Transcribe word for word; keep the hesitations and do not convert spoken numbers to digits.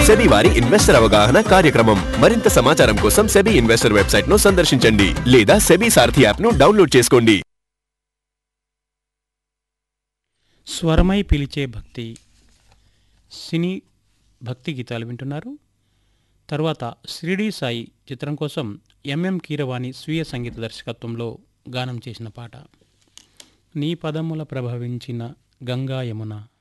SEBI వారి investor అవగాహన కార్యక్రమం. మరింత సమాచారం కోసం సెబీ ఇన్వెస్టర్ వెబ్సైట్ ను సందర్శించండి లేదా సెబీ సారథి యాప్ ను డౌన్లోడ్ చేసుకోండి. స్వరమై పిలిచే భక్తి సినీ భక్తి గీతాలు వింటున్నారు. తర్వాత షిరిడీ సాయి చిత్రం కోసం ఎంఎం కీరవాణి స్వీయ సంగీత దర్శకత్వంలో గానం చేసిన పాట. నీ పదముల ప్రభవించిన గంగా యమున